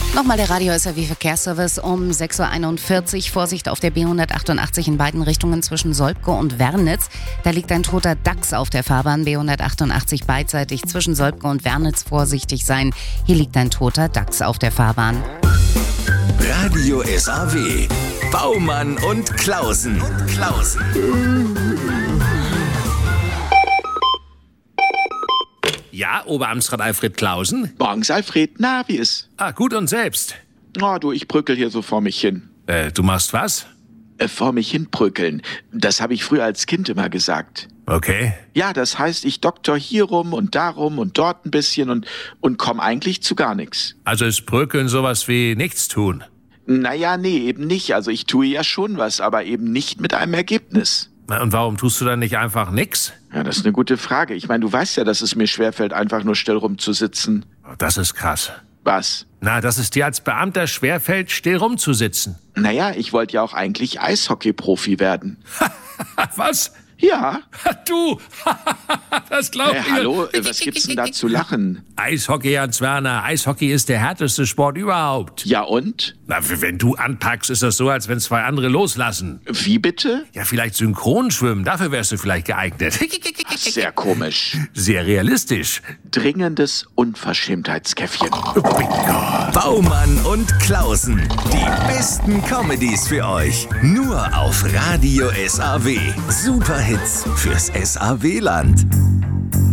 Nochmal der Radio SAW Verkehrsservice um 6.41 Uhr. Vorsicht auf der B188 in beiden Richtungen zwischen Solbke und Wernitz. Da liegt ein toter Dachs auf der Fahrbahn. B188 beidseitig zwischen Solbke und Wernitz vorsichtig sein. Hier liegt ein toter Dachs auf der Fahrbahn. Radio SAW. Baumann und Klausen. Ja, Oberamtsrat Alfred Klausen? Morgens, Alfred. Na, wie ist? Gut und selbst? Oh, du, ich bröckel hier so vor mich hin. Du machst was? Vor mich hin bröckeln. Das habe ich früher als Kind immer gesagt. Okay. Ja, das heißt, ich doktor hier rum und darum und dort ein bisschen und komm eigentlich zu gar nichts. Also ist Bröckeln sowas wie nichts tun? Naja, nee, eben nicht. Also ich tue ja schon was, aber eben nicht mit einem Ergebnis. Und warum tust du dann nicht einfach nix? Ja, das ist eine gute Frage. Ich meine, du weißt ja, dass es mir schwerfällt, einfach nur still rumzusitzen. Das ist krass. Was? Na, dass es dir als Beamter schwerfällt, still rumzusitzen. Naja, ich wollte ja auch eigentlich Eishockey-Profi werden. Was? Ja. Du, das glaub ich. Hallo, was gibt's denn da zu lachen? Eishockey, Hans Werner. Eishockey ist der härteste Sport überhaupt. Ja und? Na, wenn du anpackst, ist das so, als wenn zwei andere loslassen. Wie bitte? Ja, vielleicht synchron schwimmen. Dafür wärst du vielleicht geeignet. Sehr komisch. Sehr realistisch. Dringendes Unverschämtheitskäffchen. Baumann und Klausen. Die besten Comedies für euch. Nur auf Radio SAW. Superhits fürs SAW-Land.